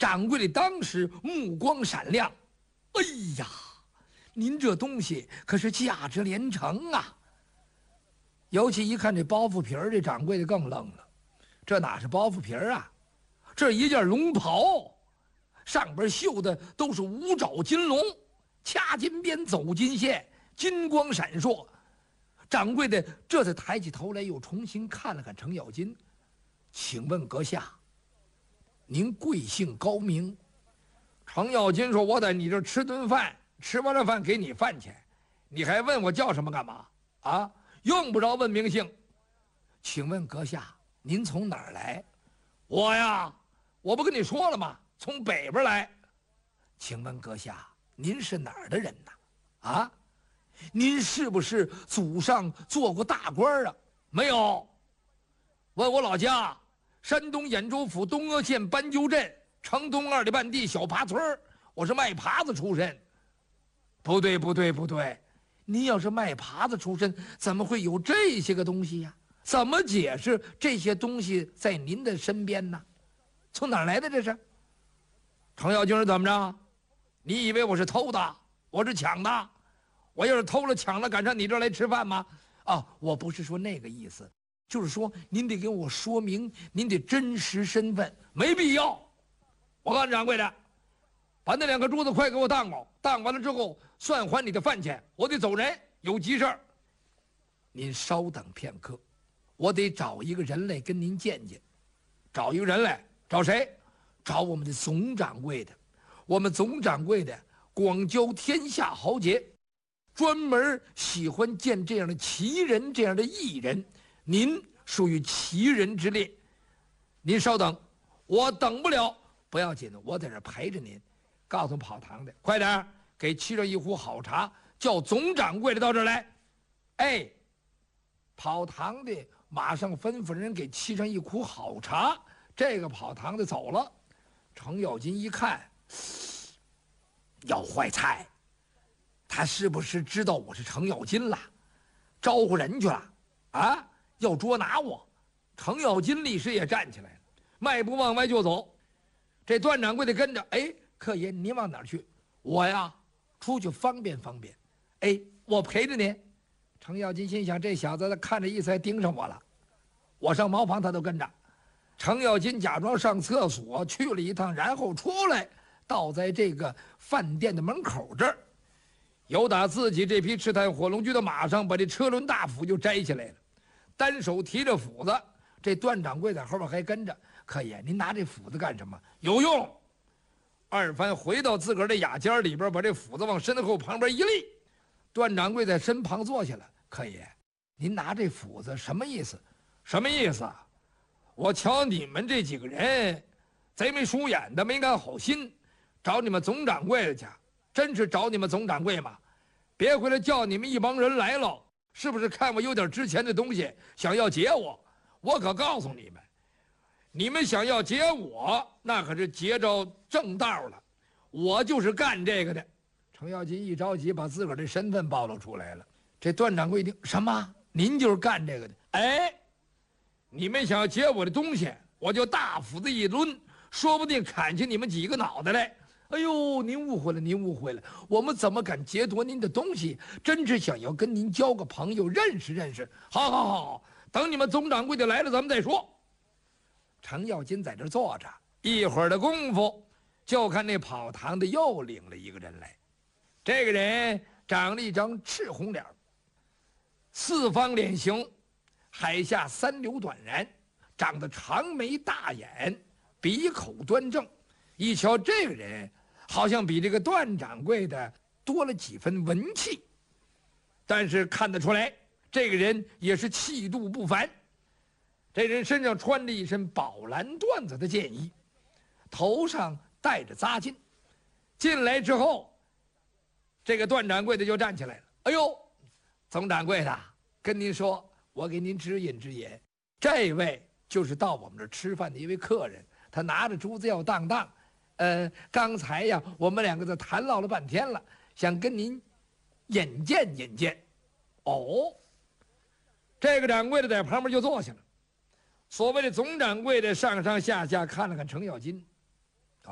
掌柜的当时目光闪亮，哎呀，您这东西可是价值连城啊！尤其一看这包袱皮儿，这掌柜的更愣了。这哪是包袱皮儿啊？这一件龙袍，上边绣的都是五爪金龙，掐金边，走金线，金光闪烁。掌柜的这才抬起头来，又重新看了看程咬金，请问阁下，您贵姓高明？程咬金说：“我在你这吃顿饭，吃完了饭给你饭钱，你还问我叫什么干嘛？啊，用不着问名姓。请问阁下，您从哪儿来？我呀，我不跟你说了吗？从北边来。请问阁下，您是哪儿的人呢？啊，您是不是祖上做过大官啊？没有。问我老家，山东兖州府东阿县斑鸠镇城东2里半地小爬村，我是卖耙子出身。不对，不对，不对，您要是卖耙子出身，怎么会有这些个东西呀？怎么解释这些东西在您的身边呢？从哪儿来的这是？程咬金是怎么着？你以为我是偷的？我是抢的？我要是偷了抢了，赶上你这儿来吃饭吗？啊，我不是说那个意思，就是说您得给我说明您的真实身份。没必要。我告诉掌柜的，把那2个珠子快给我当了，当完了之后算还你的饭钱，我得走人，有急事儿。您稍等片刻，我得找一个人来跟您见见。找一个人来？找谁？找我们的总掌柜的。我们总掌柜的广交天下豪杰，专门喜欢见这样的奇人，这样的异人。您属于奇人之列。您稍等，我等不了。不要紧的，我在这陪着您。告诉跑堂的，快点给沏上一壶好茶，叫总掌柜的到这儿来。哎，跑堂的马上吩咐人给沏上一壶好茶。这个跑堂的走了。程咬金一看，要坏菜，他是不是知道我是程咬金了？招呼人去了啊？要捉拿我？程咬金立时也站起来了，迈步往外就走。这段掌柜的跟着，哎，客爷您往哪儿去？我呀，出去方便方便。哎，我陪着您。程咬金心想，这小子看着意思还盯上我了。我上茅房他都跟着。程咬金假装上厕所去了一趟，然后出来，倒在这个饭店的门口这儿，由打自己这匹赤炭火龙驹的马上，把这车轮大斧就摘下来了，单手提着斧子。这段掌柜在后边还跟着。客爷，您拿这斧子干什么？有用。二番回到自个儿的雅间里边，把这斧子往身后旁边一立。段掌柜在身旁坐下了。客爷，您拿这斧子什么意思？什么意思啊？我瞧你们这几个人，贼眉鼠眼的，没安好心，找你们总掌柜的去。真是找你们总掌柜吗？别回来叫你们一帮人来了，是不是看我有点值钱的东西，想要劫我？我可告诉你们，你们想要劫我，那可是劫着正道了。我就是干这个的。程咬金一着急，把自个儿的身份暴露出来了。这段掌柜一听，什么？您就是干这个的？哎，你们想要劫我的东西，我就大斧子一抡，说不定砍下你们几个脑袋来。哎呦，您误会了，您误会了，我们怎么敢劫夺您的东西？真是想要跟您交个朋友，认识认识。好好好，等你们总掌柜的来了，咱们再说。程咬金在这坐着，一会儿的功夫，就看那跑堂的又领了一个人来。这个人长了一张赤红脸，四方脸型，海下3绺短髯，长得长眉大眼，鼻口端正。一瞧这个人，好像比这个段掌柜的多了几分文气，但是看得出来，这个人也是气度不凡。这人身上穿着一身宝蓝缎子的箭衣，头上戴着扎巾。进来之后，这个段掌柜的就站起来了。哎呦，总掌柜的，跟您说，我给您指引指引，这位就是到我们这儿吃饭的一位客人，他拿着珠子要当，刚才呀，我们2个在谈唠了半天了，想跟您引荐引荐。哦，这个掌柜的在旁边就坐下了。所谓的总掌柜的上上下下看了看程咬金，